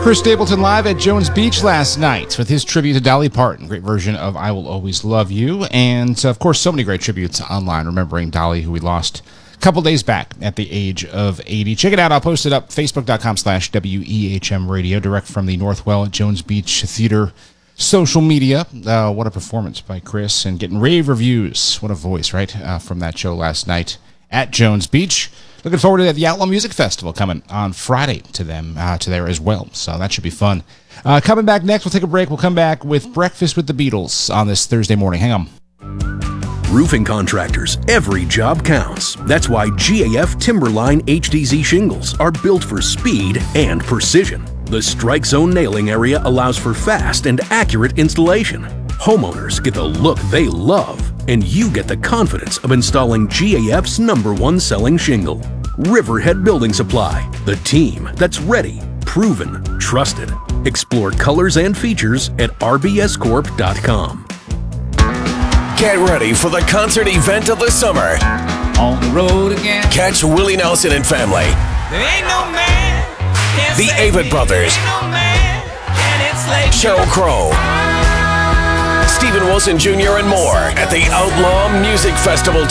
Chris Stapleton live at Jones Beach last night with his tribute to Dolly Parton. Great version of I Will Always Love You. And, of course, so many great tributes online, remembering Dolly, who we lost a couple days back at the age of 80. Check it out. I'll post it up, facebook.com/WEHM Radio, direct from the Northwell at Jones Beach Theater social media. What a performance by Chris, and getting rave reviews. What a voice, right, from that show last night at Jones Beach. Looking forward to the Outlaw Music Festival coming on Friday to there as well. So that should be fun. Coming back next, we'll take a break. We'll come back with Breakfast with the Beatles on this Thursday morning. Hang on. Roofing contractors, every job counts. That's why GAF Timberline HDZ shingles are built for speed and precision. The Strike Zone nailing area allows for fast and accurate installation. Homeowners get the look they love, and you get the confidence of installing GAF's #1 selling shingle. Riverhead Building Supply, the team that's ready, proven, trusted. Explore colors and features at rbscorp.com. Get ready for the concert event of the summer. On the road again. Catch Willie Nelson and family. There ain't no man. The Avett Brothers. Ain't no man. And it's like Sheryl Crow. Stephen Wilson Jr. and more at the Outlaw Music Festival